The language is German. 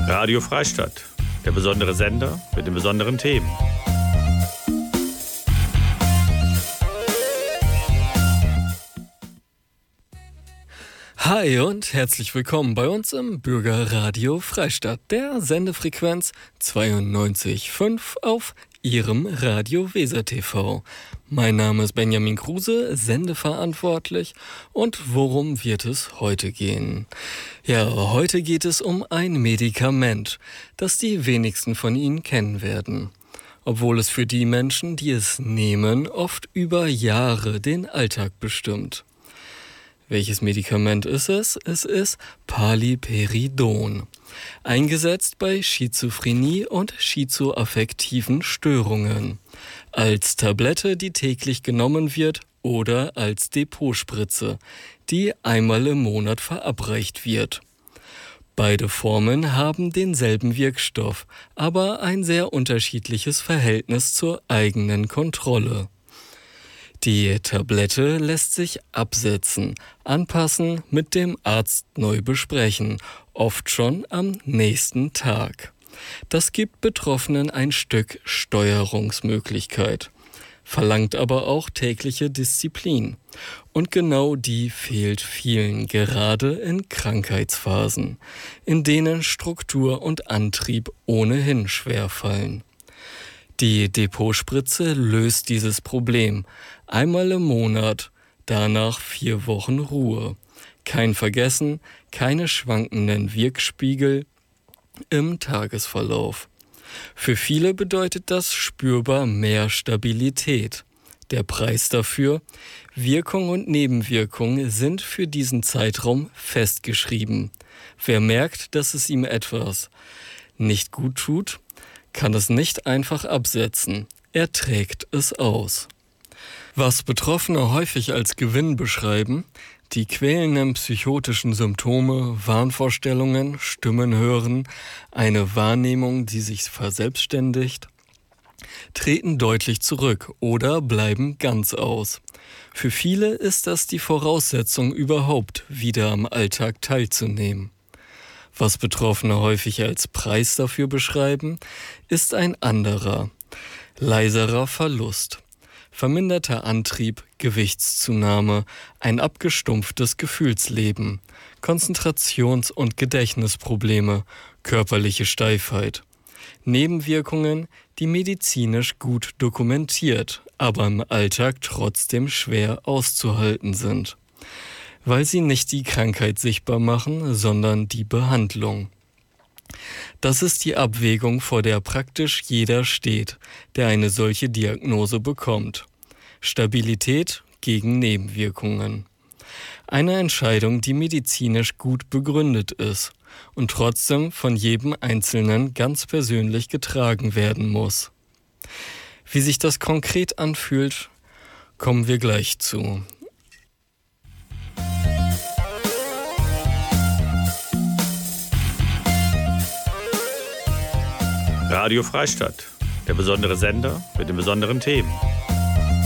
Radio Freistadt, der besondere Sender mit den besonderen Themen. Hi und herzlich willkommen bei uns im Bürgerradio Freistadt, der Sendefrequenz 92.5 auf Ihrem Radio Weser TV. Mein Name ist Benjamin Kruse, sendeverantwortlich. Und worum wird es heute gehen? Ja, heute geht es um ein Medikament, das die wenigsten von Ihnen kennen werden. Obwohl es für die Menschen, die es nehmen, oft über Jahre den Alltag bestimmt. Welches Medikament ist es? Es ist Paliperidon. Eingesetzt bei Schizophrenie und schizoaffektiven Störungen. Als Tablette, die täglich genommen wird, oder als Depotspritze, die einmal im Monat verabreicht wird. Beide Formen haben denselben Wirkstoff, aber ein sehr unterschiedliches Verhältnis zur eigenen Kontrolle. Die Tablette lässt sich absetzen, anpassen, mit dem Arzt neu besprechen, oft schon am nächsten Tag. Das gibt Betroffenen ein Stück Steuerungsmöglichkeit, verlangt aber auch tägliche Disziplin. Und genau die fehlt vielen, gerade in Krankheitsphasen, in denen Struktur und Antrieb ohnehin schwerfallen. Die Depotspritze löst dieses Problem. Einmal im Monat, danach 4 Wochen Ruhe. Kein Vergessen, keine schwankenden Wirkspiegel im Tagesverlauf. Für viele bedeutet das spürbar mehr Stabilität. Der Preis dafür? Wirkung und Nebenwirkung sind für diesen Zeitraum festgeschrieben. Wer merkt, dass es ihm etwas nicht gut tut, kann es nicht einfach absetzen. Er trägt es aus. Was Betroffene häufig als Gewinn beschreiben, die quälenden psychotischen Symptome, Wahnvorstellungen, Stimmen hören, eine Wahrnehmung, die sich verselbstständigt, treten deutlich zurück oder bleiben ganz aus. Für viele ist das die Voraussetzung, überhaupt wieder am Alltag teilzunehmen. Was Betroffene häufig als Preis dafür beschreiben, ist ein anderer, leiserer Verlust. Verminderter Antrieb, Gewichtszunahme, ein abgestumpftes Gefühlsleben, Konzentrations- und Gedächtnisprobleme, körperliche Steifheit. Nebenwirkungen, die medizinisch gut dokumentiert, aber im Alltag trotzdem schwer auszuhalten sind. Weil sie nicht die Krankheit sichtbar machen, sondern die Behandlung. Das ist die Abwägung, vor der praktisch jeder steht, der eine solche Diagnose bekommt. Stabilität gegen Nebenwirkungen. Eine Entscheidung, die medizinisch gut begründet ist und trotzdem von jedem Einzelnen ganz persönlich getragen werden muss. Wie sich das konkret anfühlt, kommen wir gleich zu. Radio Freistadt, der besondere Sender mit den besonderen Themen.